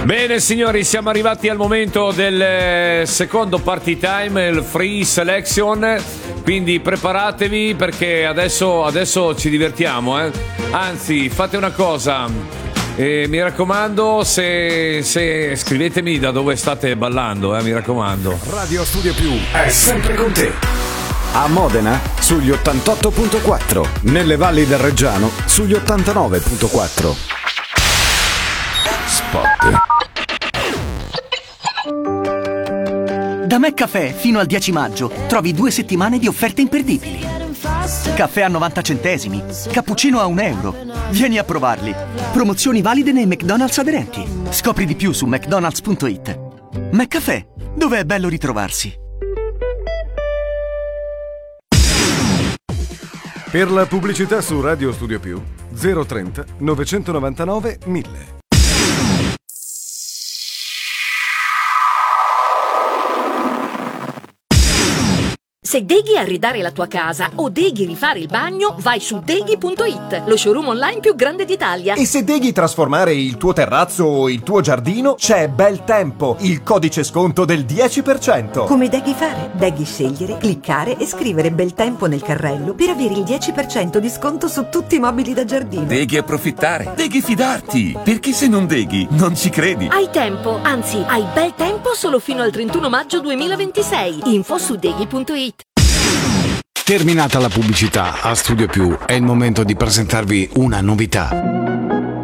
Bene signori, siamo arrivati al momento del secondo party time, il free selection, quindi preparatevi perché adesso ci divertiamo, Anzi, fate una cosa, mi raccomando, se scrivetemi da dove state ballando, mi raccomando. Radio Studio Più è sempre con te. A Modena sugli 88.4, nelle valli del Reggiano sugli 89.4. Spot. Da McCaffè fino al 10 maggio trovi 2 settimane di offerte imperdibili. Caffè a 90 centesimi, cappuccino a €1. Vieni a provarli. Promozioni valide nei McDonald's aderenti. Scopri di più su mcdonalds.it. McCaffè, dove è bello ritrovarsi. Per la pubblicità su Radio Studio Più 030 999 1000. Se deghi arredare la tua casa o deghi rifare il bagno, vai su deghi.it, lo showroom online più grande d'Italia. E se deghi trasformare il tuo terrazzo o il tuo giardino, c'è Bel Tempo, il codice sconto del 10%. Come deghi fare? Deghi scegliere, cliccare e scrivere Bel Tempo nel carrello per avere il 10% di sconto su tutti i mobili da giardino. Deghi approfittare, deghi fidarti, perché se non deghi non ci credi. Hai tempo, anzi hai bel tempo solo fino al 31 maggio 2026. Info su deghi.it. Terminata la pubblicità, a Studio Più è il momento di presentarvi una novità.